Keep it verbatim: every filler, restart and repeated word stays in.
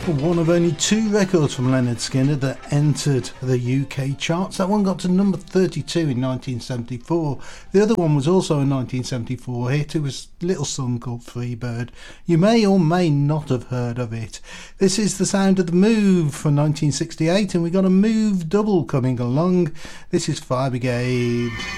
One of only two records from Lynyrd Skynyrd that entered the U K charts. That one got to number thirty-two in nineteen seventy-four. The other one was also a nineteen seventy-four hit. It was a little song called Freebird. You may or may not have heard of it. This is the sound of the Move for nineteen sixty-eight, and we got a Move double coming along. This is Fire Brigade.